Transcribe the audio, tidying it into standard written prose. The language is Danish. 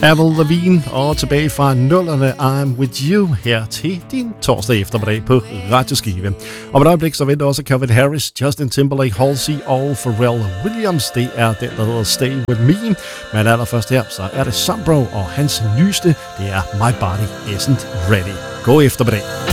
Avril Lavigne og tilbage fra nullerne I'm With You her til din torsdag eftermiddag på Radioskive. Om et øjeblik så venter også Calvin Harris, Justin Timberlake, Halsey og Pharrell Williams. Det er den, der hedder Stay With Me. Men allerførst her, så er det Sombro og hans nyeste, det er My Body Isn't Ready. God eftermiddag.